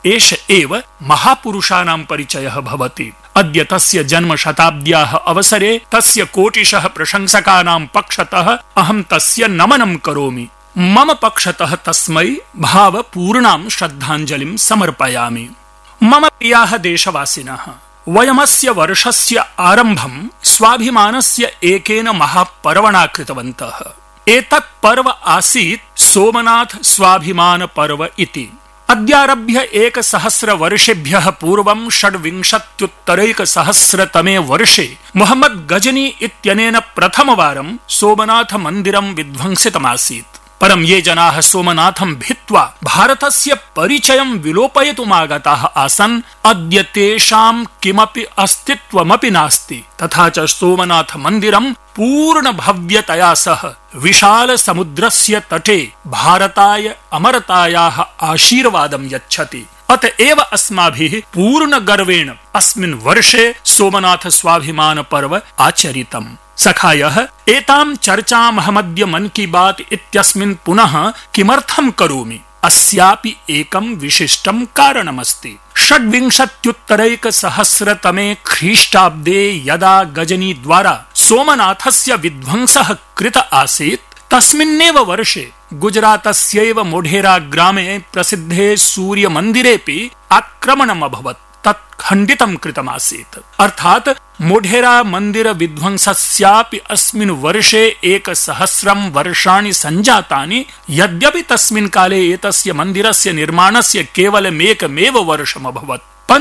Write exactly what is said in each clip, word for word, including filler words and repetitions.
एष एव महापुरुषाणां परिचयः भवति। अद्य तस्य जन्म शताब्द्याः अवसरे तस्य कोटिशः प्रशंसकानां पक्षतः अहं तस्य नमनं करोमि। मम पक्षतः तस्मै भावपूर्णां श्रद्धाञ्जलिं समर्पयामि। मम प्रियाः देशवासिनः, वयमस्य वर्षस्य आरम्भं स्वाभिमानस्य एकेन महापर्वणा कृतवन्तः। एतत् पर्व आसीत् सोमनाथ स्वाभिमान पर्व इति। अद्यारभ्य एकसहस्र वर्षेभ्यः पूर्वं षड्विंशत्युत्तरैकसहस्रतमे वर्षे मोहम्मद गजनी इत्यनेन प्रथमवारं सोमनाथ मन्दिरं विध्वंसितमासीत्। परं ये जनाः सोमनाथं भित्त्वा भारतस्य परिचयं विलोपयितुमागताः आसन्, अद्य तेषां किमपि अस्तित्वमपि नास्ति। तथा च सोमनाथ मन्दिरं पूर्ण भव्यतया सह विशाल समुद्रस्य तटे भारताय अमरतायाः आशीर्वादं यच्छति। अतएव अस्माभिः पूर्ण गर्वेण अस्मिन् वर्षे सोमनाथ स्वाभिमान पर्व आचरितम्। सखायः, एतां चर्चामहमद्य मन की बात इत्यस्मिन् पुनः किमर्थं करोमि? अस्यापि एकं विशिष्टं कारणमस्ति। षड्विंशत्युत्तरैकसहस्रतमे ख्रीष्टाब्दे यदा गजनी द्वारा सोमनाथस्य विध्वंसः कृत आसीत्, तस्मिन्नेव वर्षे गुजरातस्यैव मोढेरा ग्रामे प्रसिद्धे सूर्यमन्दिरेऽपि आक्रमणम् अभवत्। तत् खण्डितं कृतमासीत्। अर्थात् मोढेरा मन्दिर विध्वंसस्यापि अस्मिन् वर्षे एकसहस्रं वर्षाणि सञ्जातानि, यद्यपि तस्मिन् काले एतस्य मन्दिरस्य निर्माणस्य केवलमेकमेव वर्षमभवत्।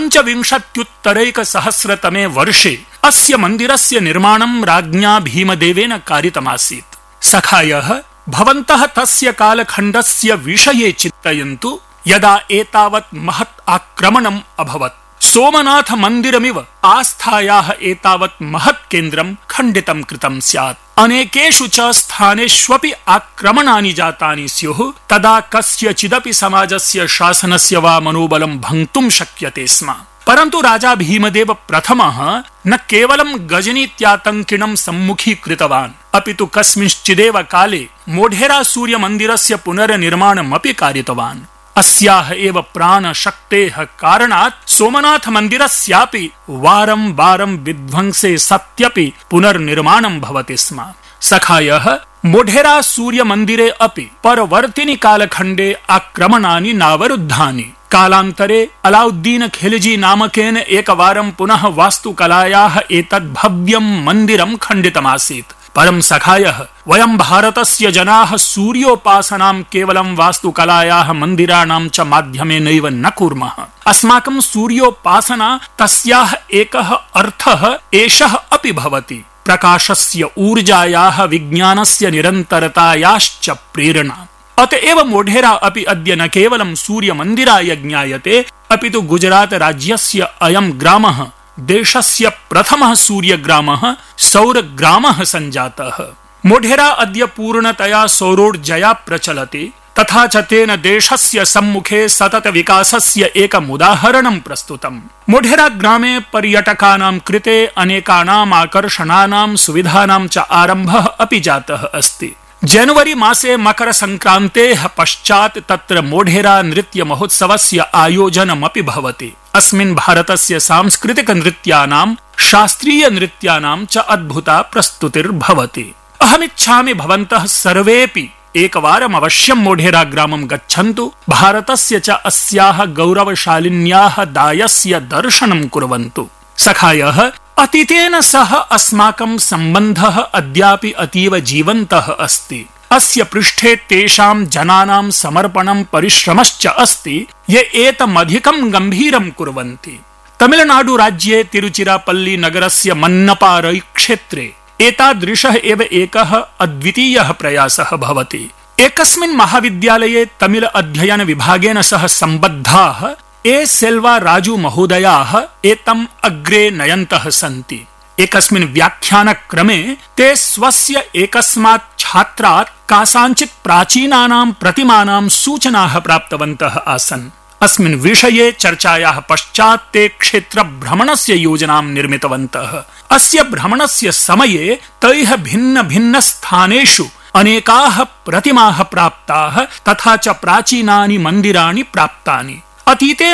पञ्चविंशत्युत्तरैकसहस्रतमे वर्षे अस्य मन्दिरस्य निर्माणं राज्ञा भीमदेवेन कारितमासीत्। सखायः, भवन्तः तस्य कालखण्डस्य विषये चिन्तयन्तु यदा एतावत् महत् आक्रमणम् अभवत्। सोमनाथ मन्दिरमिव आस्थायाः एतावत् महत् केन्द्रं खण्डितं कृतं स्यात्। अनेकेषु च स्थानेष्वपि आक्रमणानि जातानि स्युः। तदा कस्यचिदपि समाजस्य शासनस्य वा मनोबलं भङ्क्तुं शक्यते स्म। परन्तु राजा भीमदेव प्रथमः न केवलं गजनीत्यातङ्किनं सम्मुखीकृतवान्, अपि तु कस्मिंश्चिदेव काले मोढेरा सूर्यमन्दिरस्य पुनर्निर्माणमपि कारितवान्। अस्याः एव प्राणशक्तेः कारणात् सोमनाथ मन्दिरस्यापि वारं वारं विध्वंसे सत्यपि पुनर्निर्माणं भवति स्म। सखायः, मोढेरा सूर्यमन्दिरे अपि परवर्तिनि कालखण्डे आक्रमणानि नावरुद्धानि। कालान्तरे अलाउद्दीन खिलजी नामकेन एकवारं पुनः वास्तुकलायाः एतद् भव्यं मन्दिरं खण्डितमासीत्। परं सखायः, वयं भारतस्य जनाः सूर्योपासनां केवलं वास्तुकलायाः मन्दिराणां च माध्यमेनैव न कुर्मः। अस्माकं सूर्योपासना तस्याः एकः अर्थः एषः अपि भवति, प्रकाशस्य ऊर्जायाः विज्ञानस्य निरन्तरतायाश्च प्रेरणा। अतएव मोढेरा अपि अद्य न केवलं सूर्यमन्दिराय ज्ञायते, अपि तु गुजरात राज्यस्य अयं ग्रामः देशस्य प्रथमः सूर्यग्रामः सौरग्रामः सञ्जातः। मोढेरा अद्य पूर्णतया सौरोर्जया प्रचलति। तथा च तेन देशस्य सम्मुखे सतत विकासस्य एकम् उदाहरणं प्रस्तुतम्। मोढेरा ग्रामे पर्यटकानां कृते अनेकानाम् आकर्षणानां सुविधानां च आरम्भः अपि जातः अस्ति। जनवरी मासे मकर संक्रान्तेः पश्चात् तत्र मोढेरा नृत्य महोत्सवस्य आयोजनमपि भवति। अस्मिन् भारतस्य सांस्कृतिक नृत्यानां, शास्त्रीय नृत्यानां च अद्भुता प्रस्तुतिर्भवति। अहमिच्छामि भवन्तः सर्वेऽपि एकवारम् अवश्यं मोढेरा ग्रामं गच्छन्तु। भारतस्य च अस्याः गौरवशालिन्याः दायस्य दर्शनं कुर्वन्तु। सखायः, अतीतेन सह अस्माकं सम्बन्धः अद्यापि अतीव जीवन्तः अस्ति। अस्य पृष्ठे तेषां जनानां समर्पणं परिश्रमश्च अस्ति ये एतमधिकं गम्भीरं कुर्वन्ति। तमिलनाडु राज्ये तिरुचिरापल्ली नगरस्य मन्नपारै क्षेत्रे एतादृशः एव एकः अद्वितीयः प्रयासः भवति। एकस्मिन् महाविद्यालये तमिल अध्ययन विभागेन सह सम्बद्धाः ए सेल्वा राजू महोदयाः एतम् अग्रे नयन्तः सन्ति। एकस्मिन् व्याख्यानक्रमे ते स्वस्य एकस्मात् छात्रात् कासाञ्चित् प्राचीनानां प्रतिमानां सूचनाः प्राप्तवन्तः आसन्। अस्मिन् विषये चर्चायाः पश्चात् ते क्षेत्रभ्रमणस्य योजनां निर्मितवन्तः। अस्य भ्रमणस्य समये तैः भिन्न भिन्न स्थानेषु अनेकाः प्रतिमाः प्राप्ताः, तथा च प्राचीनानि मन्दिराणि प्राप्तानि। अतीते